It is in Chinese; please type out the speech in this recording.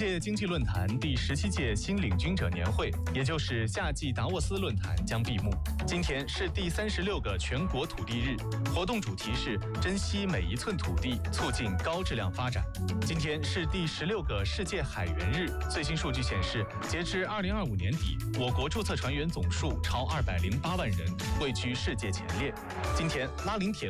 界经济论坛第17届新领军者年会，也就是夏季达沃斯论坛将闭幕。今天是第36个全国土地日，活动主题是珍惜每一寸土地，促进高质量发展。今天是第16个世界海员日，最新数据显示，截至2025年底，我国注册船员总数超208万人，位居世界前列。今天，拉林铁路